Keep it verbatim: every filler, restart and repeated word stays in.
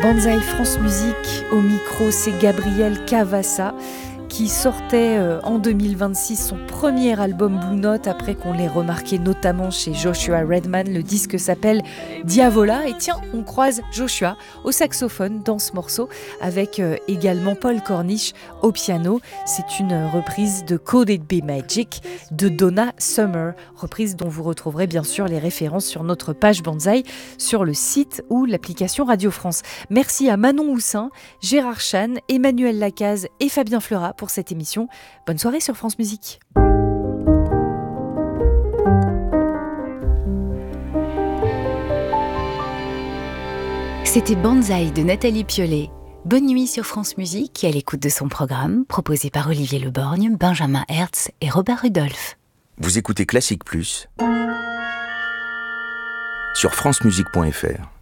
Banzai France Musique, au micro, c'est Gabriel Cavassa qui sortait en deux mille vingt-six son premier album Blue Note après qu'on l'ait remarqué notamment chez Joshua Redman. Le disque s'appelle Diavola et tiens, on croise Joshua au saxophone dans ce morceau avec également Paul Cornish au piano. C'est une reprise de Could It Be Magic de Donna Summer, reprise dont vous retrouverez bien sûr les références sur notre page Banzai, sur le site ou l'application Radio France. Merci à Manon Houssin, Gérard Chan, Emmanuel Lacaze et Fabien Fleurat pour cette émission. Bonne soirée sur France Musique. C'était Banzai de Nathalie Piolet. Bonne nuit sur France Musique et à l'écoute de son programme, proposé par Olivier Leborgne, Benjamin Hertz et Robert Rudolph. Vous écoutez Classique Plus sur francemusique point f r.